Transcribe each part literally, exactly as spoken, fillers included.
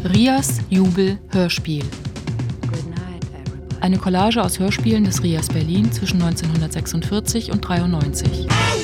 Rias Jubel Hörspiel. Eine Collage aus Hörspielen des Rias Berlin zwischen neunzehnhundertsechsundvierzig und dreiundneunzig.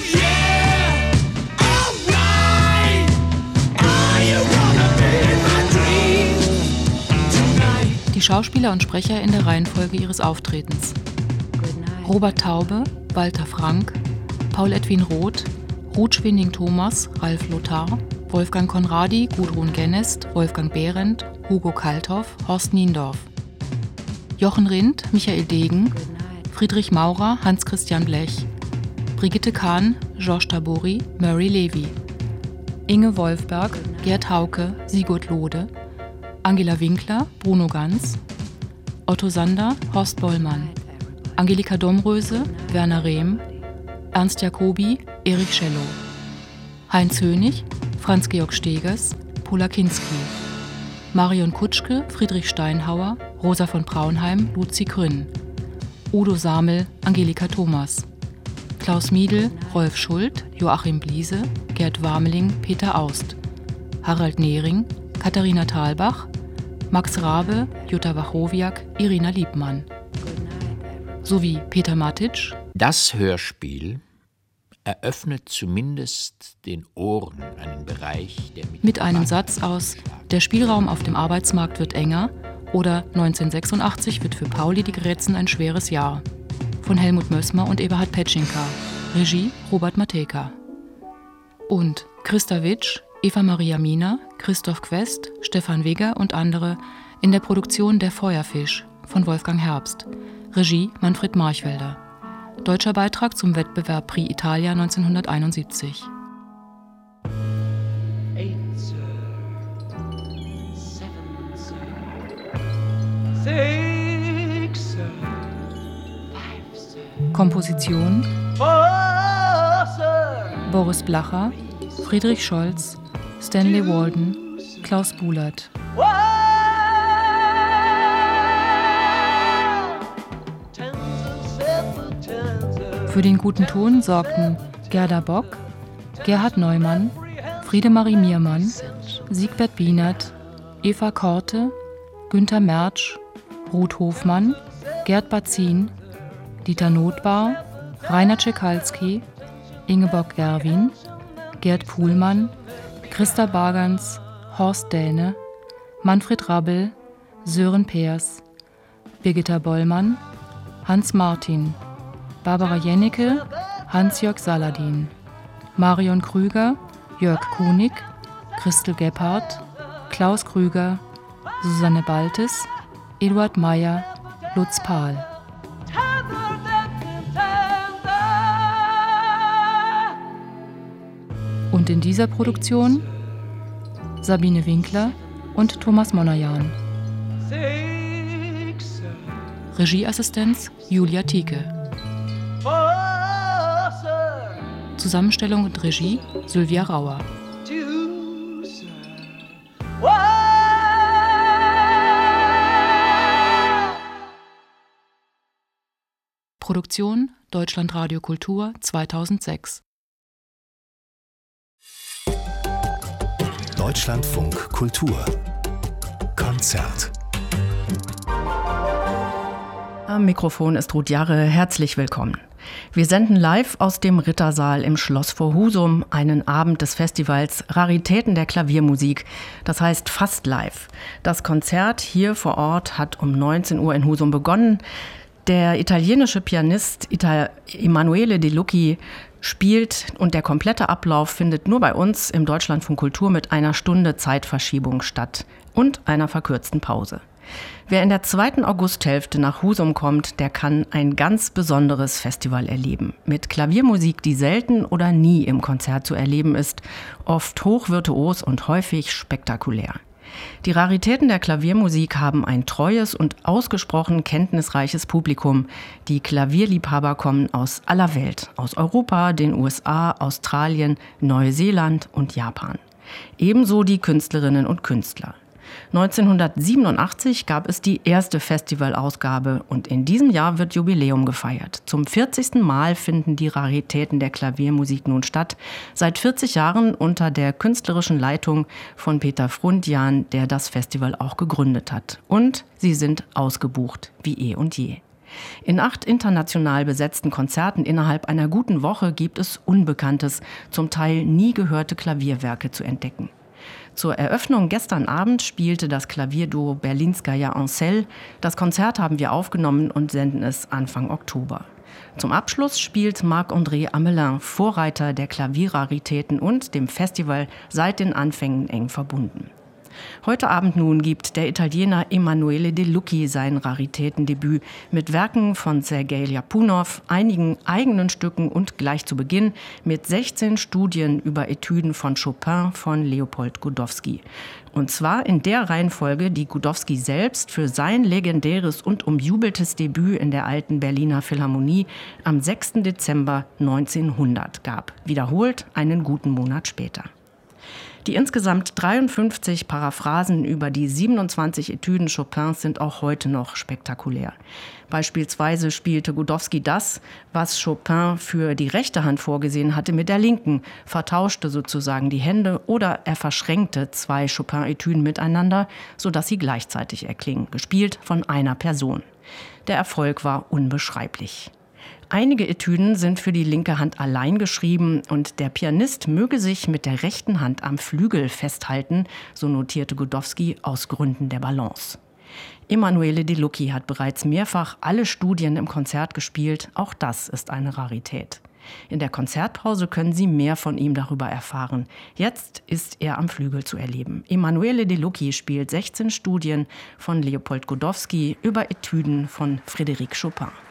Die Schauspieler und Sprecher in der Reihenfolge ihres Auftretens: Robert Taube, Walter Frank, Paul Edwin Roth, Ruth Schwinding-Thomas, Ralf Lothar, Wolfgang Conradi, Gudrun Gennest, Wolfgang Behrendt, Hugo Kalthoff, Horst Niendorf. Jochen Rindt, Michael Degen, Friedrich Maurer, Hans-Christian Blech, Brigitte Kahn, Georges Tabori, Murray Levy, Inge Wolfberg, Gerd Hauke, Sigurd Lode, Angela Winkler, Bruno Ganz, Otto Sander, Horst Bollmann, Angelika Domröse, Werner Rehm, Ernst Jacobi, Erich Schellow, Heinz Hönig, Franz-Georg Stegers, Pola Kinski, Marion Kutschke, Friedrich Steinhauer, Rosa von Braunheim, Luzi Grün, Udo Samel, Angelika Thomas, Klaus Miedl, Rolf Schult, Joachim Bliese, Gerd Warmeling, Peter Aust, Harald Nehring, Katharina Thalbach, Max Rabe, Jutta Wachowiak, Irina Liebmann, sowie Peter Matic. Das Hörspiel eröffnet zumindest den Ohren einen Bereich, der mit, mit einem Satz aus „Der Spielraum auf dem Arbeitsmarkt wird enger" oder „neunzehnhundertsechsundachtzig wird für Pauli die Grätzen ein schweres Jahr" von Helmut Mössmer und Eberhard Petschinka, Regie Robert Matejka. Und Christa Witsch, Eva Maria Mina, Christoph Quest, Stefan Wigger und andere in der Produktion Der Feuerfisch von Wolfgang Herbst, Regie Manfred Marchwälder. Deutscher Beitrag zum Wettbewerb Prix Italia neunzehnhunderteinundsiebzig. Komposition Boris Blacher, Friedrich Scholz, Stanley Walden, Klaus Buhlert. Für den guten Ton sorgten Gerda Bock, Gerhard Neumann, Friedemarie Miermann, Siegbert Bienert, Eva Korte, Günther Mertsch, Ruth Hofmann, Gerd Bazin, Dieter Notbar, Rainer Czekalski, Ingeborg Gerwin, Gerd Puhlmann, Christa Bargans, Horst Dähne, Manfred Rabbel, Sören Peers, Birgitta Bollmann, Hans Martin, Barbara Jennecke, Hans-Jörg Saladin, Marion Krüger, Jörg Kunig, Christel Gebhardt, Klaus Krüger, Susanne Baltes, Eduard Meyer, Lutz Pahl. Und in dieser Produktion Sabine Winkler und Thomas Monajan. Regieassistenz Julia Tieke. Zusammenstellung und Regie Sylvia Rauer. Produktion Deutschlandradio Kultur zweitausendsechs. Deutschlandfunk Kultur Konzert. Am Mikrofon ist Ruth Jarre. Herzlich willkommen. Wir senden live aus dem Rittersaal im Schloss vor Husum einen Abend des Festivals Raritäten der Klaviermusik, das heißt fast live. Das Konzert hier vor Ort hat um neunzehn Uhr in Husum begonnen. Der italienische Pianist Ita- Emanuele De Lucchi spielt und der komplette Ablauf findet nur bei uns im Deutschlandfunk Kultur mit einer Stunde Zeitverschiebung statt und einer verkürzten Pause. Wer in der zweiten Augusthälfte nach Husum kommt, der kann ein ganz besonderes Festival erleben. Mit Klaviermusik, die selten oder nie im Konzert zu erleben ist, oft hochvirtuos und häufig spektakulär. Die Raritäten der Klaviermusik haben ein treues und ausgesprochen kenntnisreiches Publikum. Die Klavierliebhaber kommen aus aller Welt, aus Europa, den U S A, Australien, Neuseeland und Japan. Ebenso die Künstlerinnen und Künstler. neunzehnhundertsiebenundachtzig gab es die erste Festivalausgabe und in diesem Jahr wird Jubiläum gefeiert. Zum vierzigsten Mal finden die Raritäten der Klaviermusik nun statt. Seit vierzig Jahren unter der künstlerischen Leitung von Peter Frundjan, der das Festival auch gegründet hat. Und sie sind ausgebucht wie eh und je. In acht international besetzten Konzerten innerhalb einer guten Woche gibt es Unbekanntes, zum Teil nie gehörte Klavierwerke zu entdecken. Zur Eröffnung gestern Abend spielte das Klavierduo Berlinskaja Ancel. Das Konzert haben wir aufgenommen und senden es Anfang Oktober. Zum Abschluss spielt Marc-André Amelin, Vorreiter der Klavierraritäten und dem Festival seit den Anfängen eng verbunden. Heute Abend nun gibt der Italiener Emanuele De Lucchi sein Raritätendebüt mit Werken von Sergei Ljapunow, einigen eigenen Stücken und gleich zu Beginn mit sechzehn Studien über Etüden von Chopin von Leopold Godowsky. Und zwar in der Reihenfolge, die Godowsky selbst für sein legendäres und umjubeltes Debüt in der alten Berliner Philharmonie am sechsten Dezember neunzehnhundert gab. Wiederholt einen guten Monat später. Die insgesamt dreiundfünfzig Paraphrasen über die siebenundzwanzig Etüden Chopins sind auch heute noch spektakulär. Beispielsweise spielte Godowsky das, was Chopin für die rechte Hand vorgesehen hatte, mit der linken, vertauschte sozusagen die Hände oder er verschränkte zwei Chopin-Etüden miteinander, sodass sie gleichzeitig erklingen, gespielt von einer Person. Der Erfolg war unbeschreiblich. Einige Etüden sind für die linke Hand allein geschrieben und der Pianist möge sich mit der rechten Hand am Flügel festhalten, so notierte Godowsky aus Gründen der Balance. Emanuele De Lucchi hat bereits mehrfach alle Studien im Konzert gespielt, auch das ist eine Rarität. In der Konzertpause können Sie mehr von ihm darüber erfahren. Jetzt ist er am Flügel zu erleben. Emanuele De Lucchi spielt sechzehn Studien von Leopold Godowsky über Etüden von Frédéric Chopin.